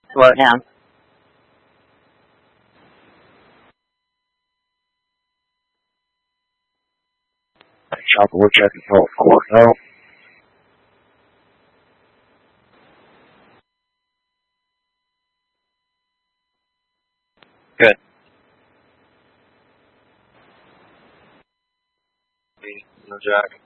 Slow it down. Chopper, we're checking North Court now. Good. No jack.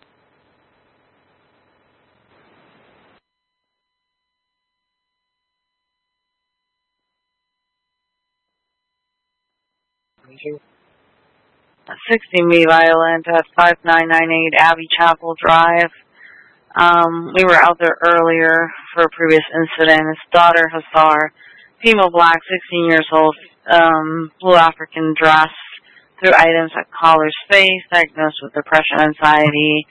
Anything? 60 Me Violent at 5998 Abbey Chapel Drive. We were out there earlier for a previous incident. His daughter, Hassar, female black, 16 years old, blue African dress, threw items at caller's face, diagnosed with depression, anxiety.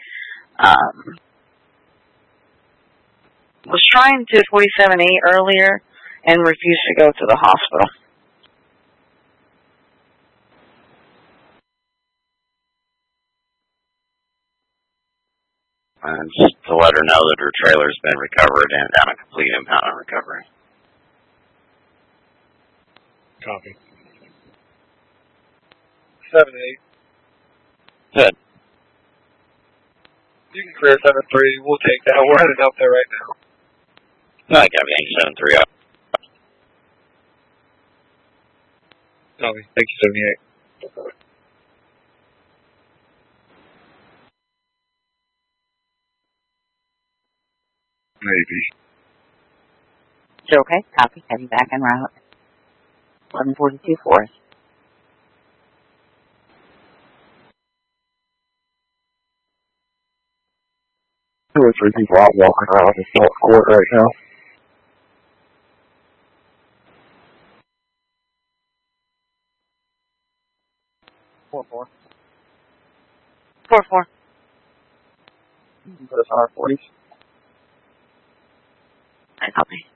Was trying to 47A earlier and refused to go to the hospital. And just to let her know that her trailer's been recovered and on a complete impound on recovery. Copy. 7-8. Good. You can clear 7-3. We'll take that. We're headed out there right now. No, I got everything 7-3 up. Copy. Thank you, 78. Maybe. So, okay, copy. Heading back en route. 1142 Forest. 2 or 3 people out walking around this North Court right now. Four. You can put us on our 40s. I copy.